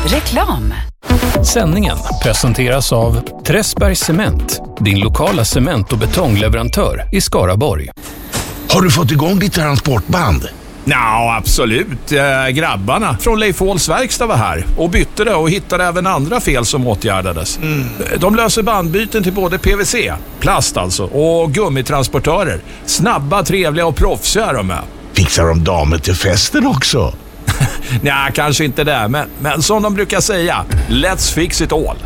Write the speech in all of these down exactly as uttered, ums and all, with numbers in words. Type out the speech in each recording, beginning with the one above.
Reklam. Sändningen presenteras av Träsbergs Cement, din lokala cement- och betongleverantör i Skaraborg. Har du fått igång ditt transportband? Ja, absolut. Äh, grabbarna från Leif Håls verkstad var här och bytte det och hittade även andra fel som åtgärdades. Mm. De löser bandbyten till både P V C, plast alltså, och gummitransportörer. Snabba, trevliga och proffsiga de är. Fixar de damer till festen också? Nej, kanske inte det, men, men som de brukar säga, let's fix it all.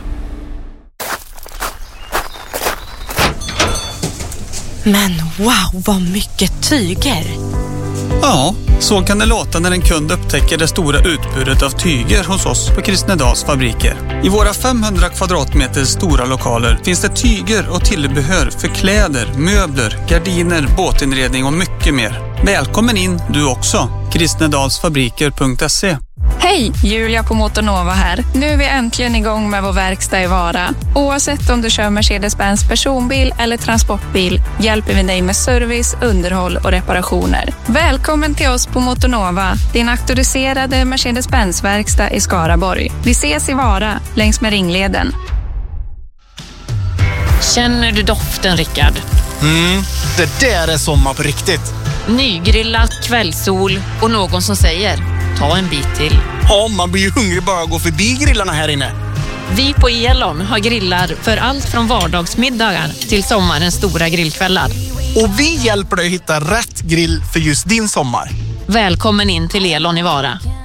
Men wow, vad mycket tyger! Ja, så kan det låta när en kund upptäcker det stora utbudet av tyger hos oss på Kristnedals fabriker. I våra femhundra kvadratmeter stora lokaler finns det tyger och tillbehör för kläder, möbler, gardiner, båtinredning och mycket mer. Välkommen in du också. kristnedalsfabriker punkt se. Hej, Julia på Motornova här. Nu är vi äntligen igång med vår verkstad i Vara. Oavsett om du kör Mercedes-Benz personbil eller transportbil hjälper vi dig med service, underhåll och reparationer. Välkommen till oss på Motornova, din auktoriserade Mercedes-Benz-verkstad i Skaraborg. Vi ses i Vara, längs med Ringleden. Känner du doften, Rickard? Mm, det där är sommar på riktigt. Nygrillat, kvällssol och någon som säger ta en bit till. Ja, man blir ju hungrig bara att gå förbi grillarna här inne. Vi på Elon har grillar för allt från vardagsmiddagar till sommarens stora grillkvällar. Och vi hjälper dig att hitta rätt grill för just din sommar. Välkommen in till Elon i Vara.